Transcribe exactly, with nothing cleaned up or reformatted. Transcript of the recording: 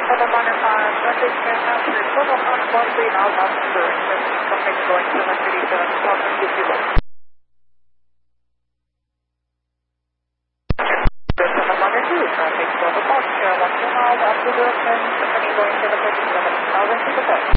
Total minus five, traffic passenger, total minus one three now, passenger, traffic going seven three seven, thousand zero. Total minus two, traffic for departure, one two miles after the open, company going seven three seven, thousand zero.